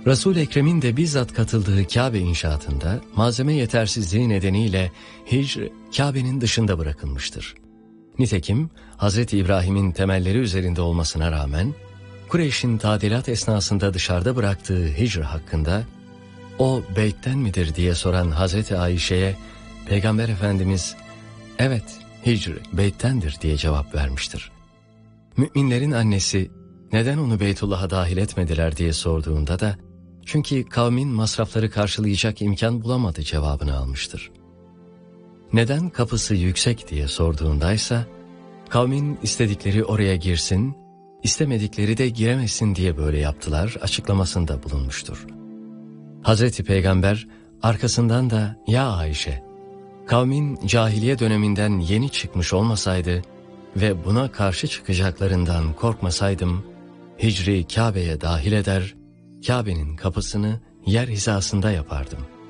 Resul-i Ekrem'in de bizzat katıldığı Kabe inşaatında malzeme yetersizliği nedeniyle Hicr, Kabe'nin dışında bırakılmıştır. Nitekim Hz. İbrahim'in temelleri üzerinde olmasına rağmen Kureyş'in tadilat esnasında dışarıda bıraktığı Hicr hakkında "O beytten midir?" diye soran Hz. Ayşe'ye Peygamber Efendimiz "Evet, Hicr beyttendir" diye cevap vermiştir. Müminlerin annesi neden onu Beytullah'a dahil etmediler diye sorduğunda da çünkü kavmin masrafları karşılayacak imkan bulamadı cevabını almıştır. Neden kapısı yüksek diye sorduğundaysa kavmin istedikleri oraya girsin, istemedikleri de giremesin diye böyle yaptılar açıklamasında bulunmuştur. Hazreti Peygamber arkasından da "Ya Ayşe, kavmin cahiliye döneminden yeni çıkmış olmasaydı ve buna karşı çıkacaklarından korkmasaydım, Hicri Kabe'ye dahil eder, Kabe'nin kapısını yer hizasında yapardım."